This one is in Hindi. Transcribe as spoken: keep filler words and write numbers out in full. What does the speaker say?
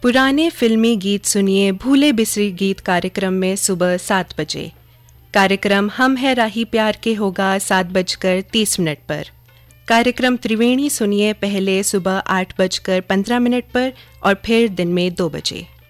पुराने फिल्मी गीत सुनिए भूले बिसरे गीत कार्यक्रम में सुबह सात बजे। कार्यक्रम हम है राही प्यार के होगा सात बजकर तीस मिनट पर। कार्यक्रम त्रिवेणी सुनिए पहले सुबह आठ बजकर पंद्रह मिनट पर और फिर दिन में दो बजे।